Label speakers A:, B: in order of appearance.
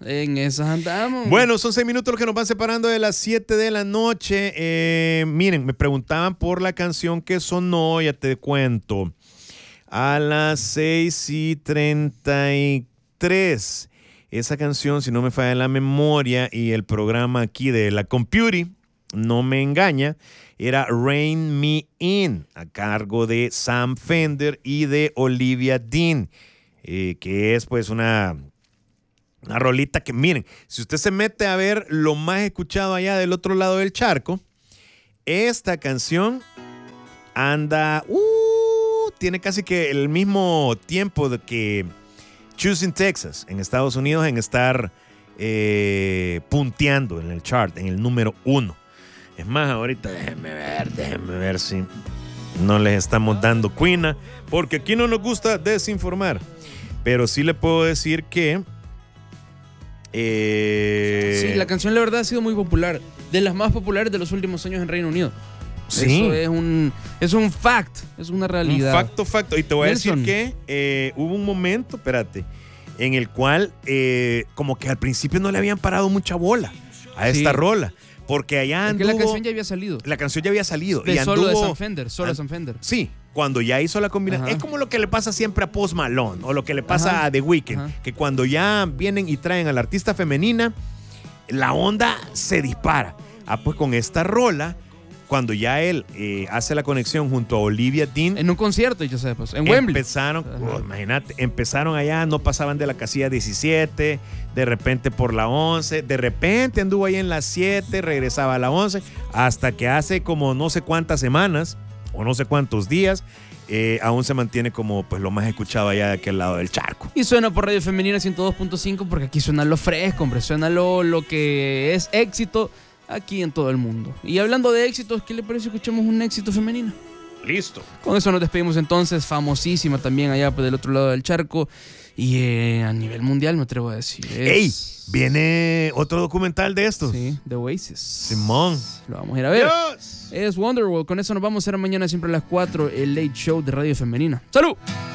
A: En esas andamos.
B: Bueno, son 6 minutos los que nos van separando de las 7 de la noche. Miren, me preguntaban por la canción que sonó, ya te cuento. A las 6:33. Esa canción, si no me falla la memoria y el programa aquí de la Computer no me engaña, era Rein Me In, a cargo de Sam Fender y de Olivia Dean, que es pues una rolita que, miren, si usted se mete a ver lo más escuchado allá del otro lado del charco, esta canción anda, tiene casi que el mismo tiempo de que Choosing Texas en Estados Unidos en estar punteando en el chart, en el número 1. Es más, ahorita déjenme ver si no les estamos dando cuina, porque aquí no nos gusta desinformar. Pero sí le puedo decir que
A: sí, la canción la verdad ha sido muy popular, de las más populares de los últimos años en Reino Unido.
B: Sí.
A: Eso es un fact, es una realidad.
B: Un facto. Y te voy
A: Nelson.
B: a decir que hubo un momento, espérate, en el cual como que al principio no le habían parado mucha bola a esta rola. Porque allá anduvo...
A: Es que la canción ya había salido.
B: La canción ya había salido.
A: De
B: y
A: solo
B: anduvo,
A: de Sam Fender, solo de Sam Fender.
B: Sí, cuando ya hizo la combinación.
A: Ajá.
B: Es como lo que le pasa siempre a Post Malone o lo que le pasa a The Weeknd, que cuando ya vienen y traen a la artista femenina, la onda se dispara. Pues con esta rola, cuando ya él hace la conexión junto a Olivia Dean.
A: En un concierto, ya sabes, pues, en Wembley.
B: Imagínate, empezaron allá, no pasaban de la casilla 17, de repente por la 11, de repente anduvo ahí en la 7, regresaba a la 11, hasta que hace como no sé cuántas semanas o no sé cuántos días, aún se mantiene como pues lo más escuchado allá de aquel lado del charco.
A: Y suena por Radio Femenina 102.5 porque aquí suena lo fresco, hombre, suena lo que es éxito aquí en todo el mundo. Y hablando de éxitos, ¿qué le parece si escuchamos un éxito femenino?
B: Listo.
A: Con eso nos despedimos entonces, famosísima también allá por del otro lado del charco y a nivel mundial me atrevo a decir.
B: ¡Ey! Viene otro documental de estos.
A: Sí, The Oasis.
B: Simón.
A: Lo vamos a ir a ver.
B: Dios.
A: Es Wonderworld. Con eso nos vamos a ver mañana siempre a las 4, el Late Show de Radio Femenina. ¡Salud!